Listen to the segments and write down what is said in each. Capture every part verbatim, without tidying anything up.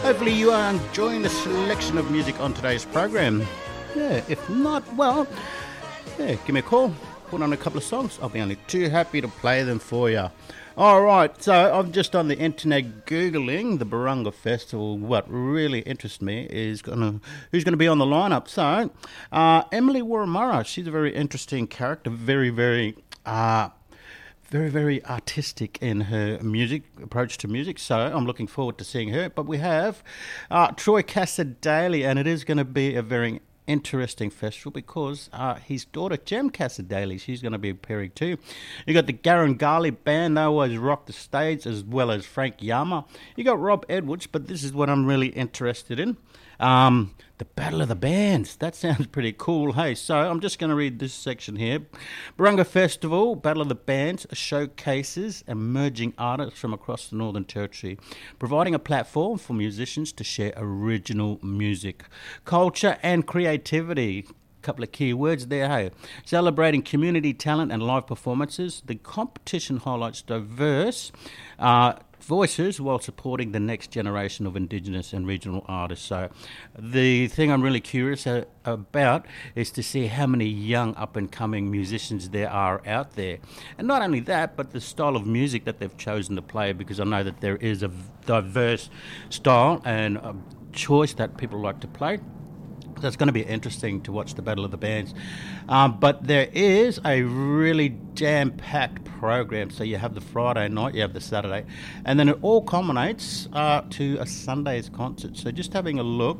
Hopefully you are enjoying the selection of music on today's program. Yeah, if not, well, yeah, give me a call, put on a couple of songs. I'll be only too happy to play them for you. All right, so I'm just on the internet Googling the Barunga Festival. What really interests me is gonna who's going to be on the lineup. So, uh, Emily Waramara, she's a very interesting character, very, very... Uh, Very, very artistic in her music, approach to music, so I'm looking forward to seeing her. But we have uh, Troy Cassar-Daley, and it is going to be a very interesting festival because uh, his daughter, Jem Cassar-Daley, she's going to be appearing too. You got the Garrangali Band, they always rock the stage, as well as Frank Yama. You got Rob Edwards, but this is what I'm really interested in. Um, the Battle of the Bands. That sounds pretty cool. Hey, so I'm just going to read this section here. Barunga Festival, Battle of the Bands, showcases emerging artists from across the Northern Territory, providing a platform for musicians to share original music, culture and creativity. Couple of key words there, hey. Celebrating community talent and live performances. The competition highlights diverse uh, voices while supporting the next generation of Indigenous and regional artists. So the thing I'm really curious uh, about is to see how many young up-and-coming musicians there are out there. And not only that, but the style of music that they've chosen to play, because I know that there is a diverse style and a choice that people like to play. So it's going to be interesting to watch the Battle of the Bands. Um, but there is a really jam-packed program. So you have the Friday night, you have the Saturday, and then it all culminates uh, to a Sunday's concert. So just having a look.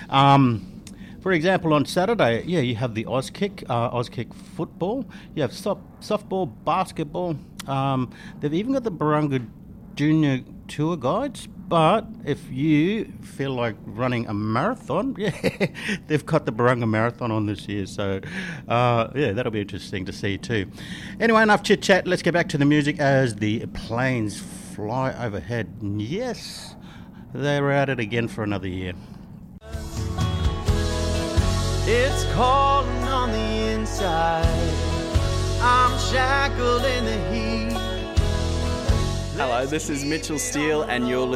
Um, for example, on Saturday, yeah, you have the Auskick, uh, Auskick football. You have soft, softball, basketball. Um, they've even got the Barunga Junior tour guides. But if you feel like running a marathon, yeah, they've got the Barunga Marathon on this year. So, uh, yeah, that'll be interesting to see too. Anyway, enough chit-chat. Let's get back to the music as the planes fly overhead. Yes, they're at it again for another year. It's calling on the inside. I'm shackled in the heat. Hello, this is Mitchell Steele, and you're listening